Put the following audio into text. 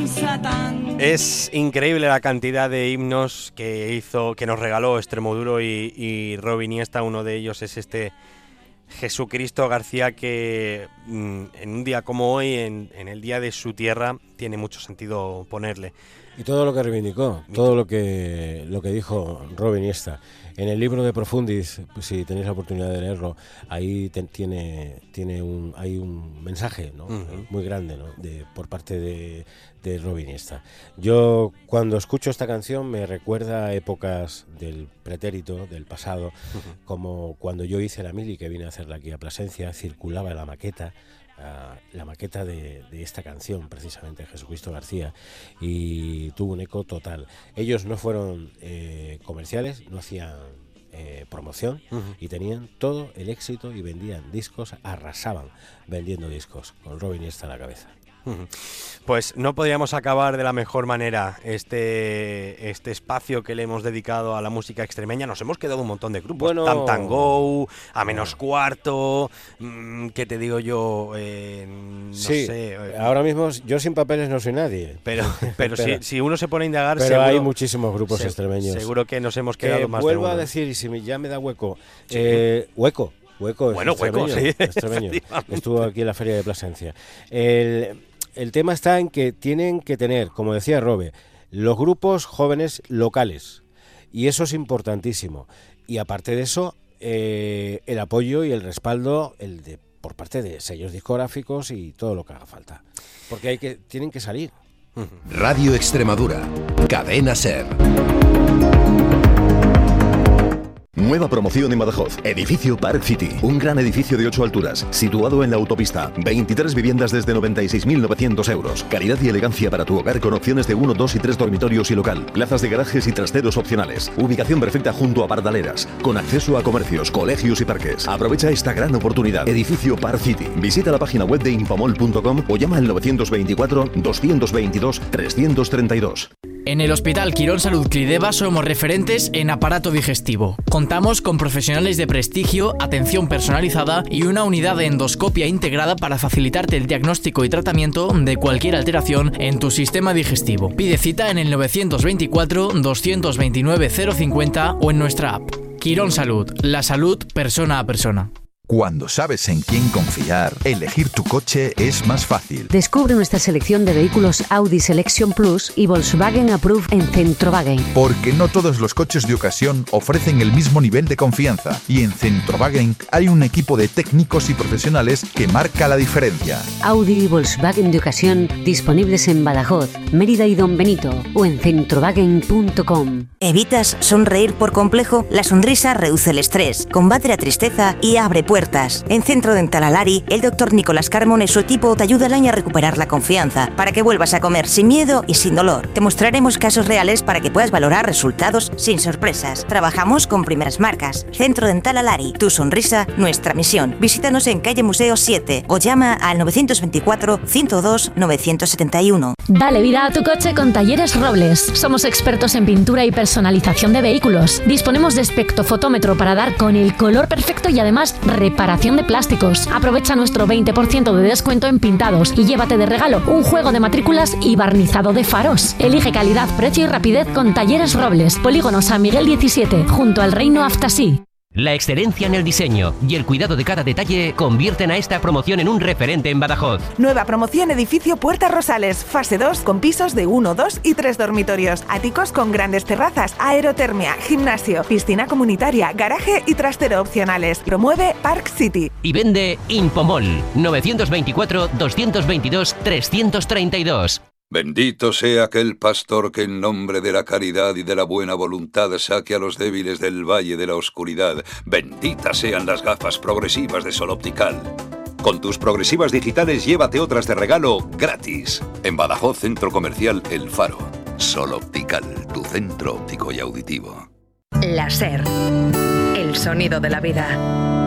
Es increíble la cantidad de himnos que nos regaló Extremoduro y Robin Iniesta. Uno de ellos es este Jesucristo García, que en un día como hoy, en el día de su tierra, tiene mucho sentido ponerle. Y todo lo que reivindicó, todo lo que dijo Robin Iniesta. En el libro de Profundis, si tenéis la oportunidad de leerlo, ahí hay un mensaje, ¿no? Muy grande, ¿no? Por parte de Robin Iniesta. Yo, cuando escucho esta canción, me recuerda a épocas del pretérito, del pasado, como cuando yo hice la mili, que vine a hacerla aquí a Plasencia, circulaba la maqueta de esta canción, precisamente, Jesucristo García, y tuvo un eco total. Ellos no fueron comerciales, no hacían promoción, y tenían todo el éxito y vendían discos, arrasaban vendiendo discos, con Robin Iniesta a la cabeza. Pues no podríamos acabar de la mejor manera este espacio que le hemos dedicado a la música extremeña. Nos hemos quedado un montón de grupos, bueno, Tantango, A Menos Cuarto, ¿qué te digo yo? No sí, sé. Ahora mismo yo sin papeles no soy nadie. Pero si uno se pone a indagar, pero seguro, hay muchísimos grupos extremeños. Seguro que nos hemos quedado más de uno. Vuelvo a decir, y si ya me da hueco, sí. Hueco, sí, extremeño. Estuvo aquí en la Feria de Plasencia. El tema está en que tienen que tener, como decía Robe, los grupos jóvenes locales, y eso es importantísimo. Y aparte de eso, el apoyo y el respaldo por parte de sellos discográficos y todo lo que haga falta, porque tienen que salir. Radio Extremadura, Cadena SER. Nueva promoción en Badajoz. Edificio Park City. Un gran edificio de 8 alturas, situado en la autopista. 23 viviendas desde 96.900 euros. Calidad y elegancia para tu hogar, con opciones de 1, 2 y 3 dormitorios y local. Plazas de garajes y trasteros opcionales. Ubicación perfecta junto a Pardaleras, con acceso a comercios, colegios y parques. Aprovecha esta gran oportunidad. Edificio Park City. Visita la página web de infomol.com o llama al 924-222-332. En el Hospital Quirón Salud Clideva somos referentes en aparato digestivo. Contamos con profesionales de prestigio, atención personalizada y una unidad de endoscopia integrada para facilitarte el diagnóstico y tratamiento de cualquier alteración en tu sistema digestivo. Pide cita en el 924-229-050 o en nuestra app. Quirón Salud, la salud persona a persona. Cuando sabes en quién confiar, elegir tu coche es más fácil. Descubre nuestra selección de vehículos Audi Selection Plus y Volkswagen Approved en Centrowagen. Porque no todos los coches de ocasión ofrecen el mismo nivel de confianza. Y en Centrowagen hay un equipo de técnicos y profesionales que marca la diferencia. Audi y Volkswagen de ocasión disponibles en Badajoz, Mérida y Don Benito o en centrowagen.com. ¿Evitas sonreír por complejo? La sonrisa reduce el estrés, combate la tristeza y abre puertas. En Centro Dental Alari, el Dr. Nicolás Carmona y su equipo te ayudarán a recuperar la confianza para que vuelvas a comer sin miedo y sin dolor. Te mostraremos casos reales para que puedas valorar resultados sin sorpresas. Trabajamos con primeras marcas. Centro Dental Alari, tu sonrisa, nuestra misión. Visítanos en calle Museo 7 o llama al 924-102-971. Dale vida a tu coche con Talleres Robles. Somos expertos en pintura y personalización de vehículos. Disponemos de espectrofotómetro para dar con el color perfecto y además reparación de plásticos. Aprovecha nuestro 20% de descuento en pintados y llévate de regalo un juego de matrículas y barnizado de faros. Elige calidad, precio y rapidez con Talleres Robles. Polígono San Miguel 17, junto al Reino Aftasí. La excelencia en el diseño y el cuidado de cada detalle convierten a esta promoción en un referente en Badajoz. Nueva promoción Edificio Puertas Rosales, fase 2, con pisos de 1, 2 y 3 dormitorios. Áticos con grandes terrazas, aerotermia, gimnasio, piscina comunitaria, garaje y trastero opcionales. Promueve Park City. Y vende Infomol, 924-222-332. Bendito sea aquel pastor que en nombre de la caridad y de la buena voluntad saque a los débiles del valle de la oscuridad. Benditas sean las gafas progresivas de Sol Optical. Con tus progresivas digitales llévate otras de regalo gratis. En Badajoz, Centro Comercial El Faro. Sol Optical, tu centro óptico y auditivo. La SER, el sonido de la vida.